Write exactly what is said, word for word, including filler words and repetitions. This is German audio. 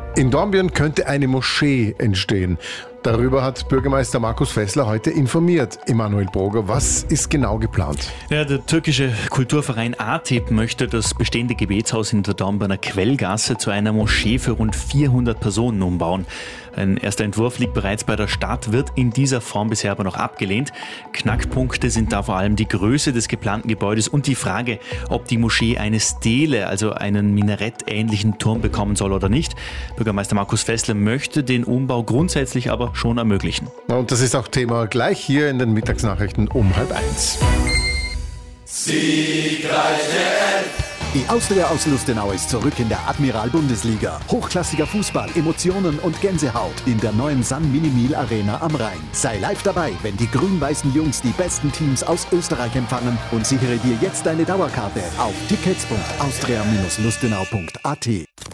In Dornbirn könnte eine Moschee entstehen. Darüber hat Bürgermeister Markus Fessler heute informiert. Emanuel Broger, was ist genau geplant? Ja, der türkische Kulturverein ATİP möchte das bestehende Gebetshaus in der Dornbirner Quellgasse zu einer Moschee für rund vierhundert Personen umbauen. Ein erster Entwurf liegt bereits bei der Stadt, wird in dieser Form bisher aber noch abgelehnt. Knackpunkte sind da vor allem die Größe des geplanten Gebäudes und die Frage, ob die Moschee eine Stele, also einen minarettähnlichen Turm bekommen soll oder nicht. Bürgermeister Markus Fessler möchte den Umbau grundsätzlich aber schon ermöglichen. Und das ist auch Thema gleich hier in den Mittagsnachrichten um halb eins. Siegreich der Elf! Die Austria aus Lustenau ist zurück in der Admiral-Bundesliga. Hochklassiger Fußball, Emotionen und Gänsehaut in der neuen Sun Minimil Arena am Rhein. Sei live dabei, wenn die grün-weißen Jungs die besten Teams aus Österreich empfangen und sichere dir jetzt deine Dauerkarte auf tickets punkt austria Bindestrich lustenau punkt at.